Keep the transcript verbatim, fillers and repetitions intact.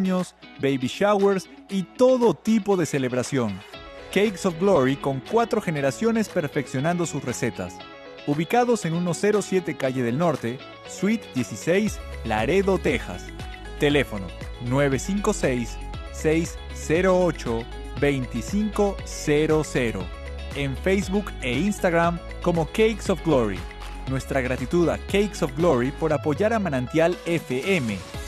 cumpleaños, baby showers y todo tipo de celebración. Cakes of Glory con cuatro generaciones perfeccionando sus recetas. Ubicados en ciento siete Calle del Norte, Suite dieciséis, Laredo, Texas. Teléfono nueve cinco seis, seis cero ocho, dos cinco cero cero. En Facebook e Instagram como Cakes of Glory. Nuestra gratitud a Cakes of Glory por apoyar a Manantial F M,